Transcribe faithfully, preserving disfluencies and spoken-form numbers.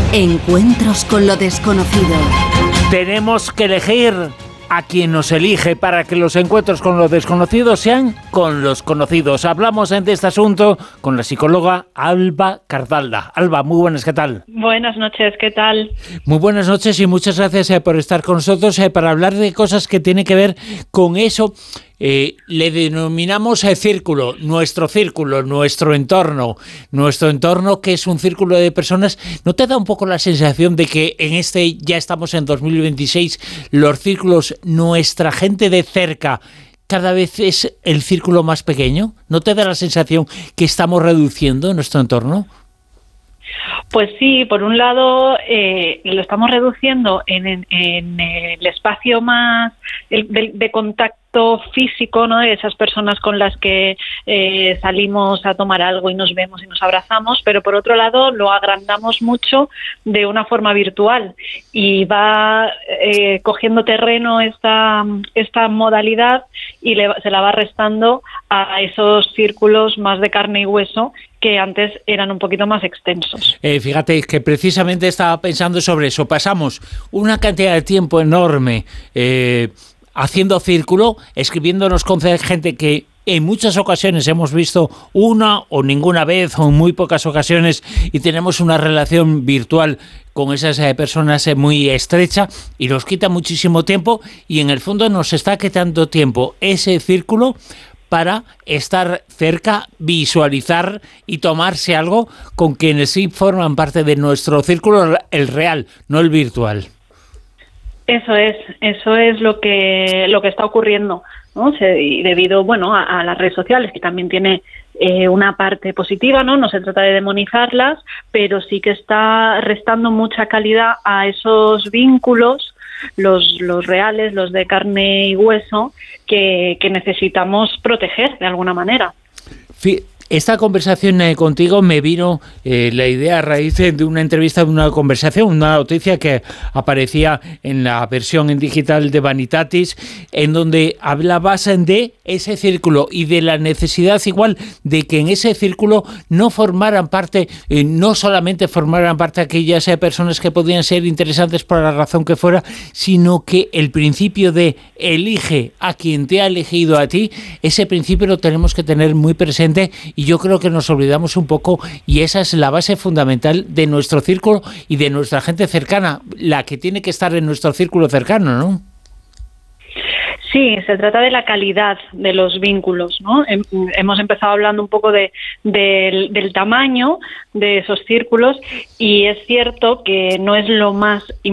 Encuentros con lo desconocido. Tenemos que elegir a quien nos elige para que los encuentros con los desconocidos sean con los conocidos. Hablamos de este asunto con la psicóloga Alba Cardalda. Alba, muy buenas, ¿qué tal? Buenas noches, ¿qué tal? Muy buenas noches y muchas gracias eh, por estar con nosotros eh, para hablar de cosas que tienen que ver con eso. Eh, le denominamos eh, círculo, nuestro círculo, nuestro entorno, nuestro entorno que es un círculo de personas. ¿No te da un poco la sensación de que en este, ya estamos en dos mil veintiséis, los círculos, nuestra gente de cerca, cada vez es el círculo más pequeño? ¿No te da la sensación que estamos reduciendo nuestro entorno? Pues sí, por un lado eh, lo estamos reduciendo en, en, en el espacio más el, de, de contacto físico, ¿no? De esas personas con las que eh, salimos a tomar algo y nos vemos y nos abrazamos, pero por otro lado lo agrandamos mucho de una forma virtual y va eh, cogiendo terreno esta, esta modalidad y le, se la va restando a esos círculos más de carne y hueso que antes eran un poquito más extensos. Eh, fíjate que precisamente estaba pensando sobre eso. Pasamos una cantidad de tiempo enorme eh, haciendo círculo, escribiéndonos con gente que en muchas ocasiones hemos visto una o ninguna vez o en muy pocas ocasiones y tenemos una relación virtual con esas eh, personas eh, muy estrecha y nos quita muchísimo tiempo y en el fondo nos está quitando tiempo ese círculo para estar cerca, visualizar y tomarse algo con quienes sí forman parte de nuestro círculo, el real, no el virtual. Eso es, eso es lo que lo que está ocurriendo, ¿no? Se, y debido, bueno, a, a las redes sociales, que también tiene eh, una parte positiva, ¿no? No se trata de demonizarlas, pero sí que está restando mucha calidad a esos vínculos, los los reales, los de carne y hueso, que, que necesitamos proteger de alguna manera. Sí. Esta conversación eh, contigo me vino eh, la idea a raíz de una entrevista, de una conversación, una noticia que aparecía en la versión en digital de Vanitatis, en donde hablabas de ese círculo y de la necesidad igual de que en ese círculo no formaran parte, eh, no solamente formaran parte aquellas eh, personas que podían ser interesantes por la razón que fuera, sino que el principio de elige a quien te ha elegido a ti, ese principio lo tenemos que tener muy presente. Y yo creo que nos olvidamos un poco y esa es la base fundamental de nuestro círculo y de nuestra gente cercana, la que tiene que estar en nuestro círculo cercano, ¿no? Sí, se trata de la calidad de los vínculos, ¿no? Hemos empezado hablando un poco de, de, del tamaño de esos círculos y es cierto que no es lo más